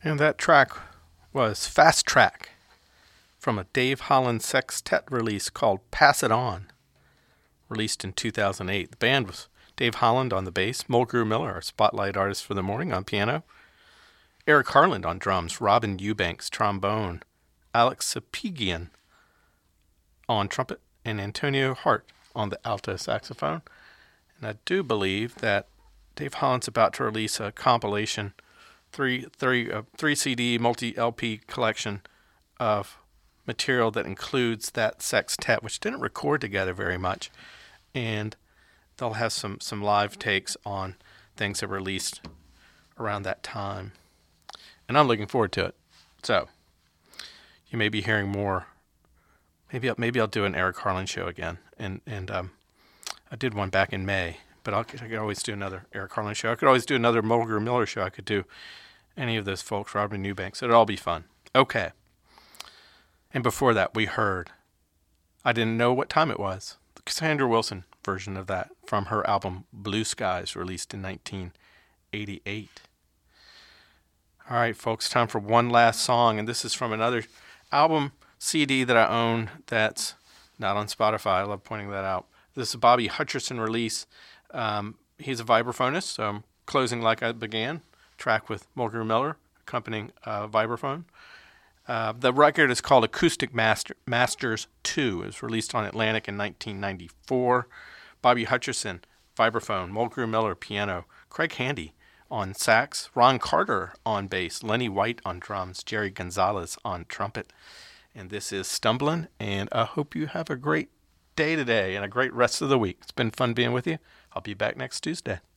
And that track was Fast Track from a Dave Holland sextet release called Pass It On, released in 2008. The band was Dave Holland on the bass, Mulgrew Miller, our spotlight artist for the morning, on piano, Eric Harland on drums, Robin Eubanks trombone, Alex Sapigian on trumpet, and Antonio Hart on the alto saxophone. And I do believe that Dave Holland's about to release a compilation, three CD multi-LP collection of material that includes that sextet, which didn't record together very much. And they'll have some live takes on things that were released around that time. And I'm looking forward to it. So you may be hearing more. Maybe I'll do an Eric Harland show again. And I did one back in May, but I could always do another Eric Harland show. I could always do another Mulgrew Miller show. I could do any of those folks, Robin Eubanks. It'd all be fun. Okay. And before that, we heard I Didn't Know What Time It Was, the Cassandra Wilson version of that from her album Blue Skies, released in 1988. All right, folks, time for one last song, and this is from another album CD that I own that's not on Spotify. I love pointing that out. This is a Bobby Hutcherson release. He's a vibraphonist, so I'm closing like I began, track with Mulgrew Miller, accompanying vibraphone. The record is called Acoustic Masters 2. It was released on Atlantic in 1994. Bobby Hutcherson, vibraphone, Mulgrew Miller, piano, Craig Handy on sax, Ron Carter on bass, Lenny White on drums, Jerry Gonzalez on trumpet. And this is Stumbling, and I hope you have a great day today and a great rest of the week. It's been fun being with you. I'll be back next Tuesday.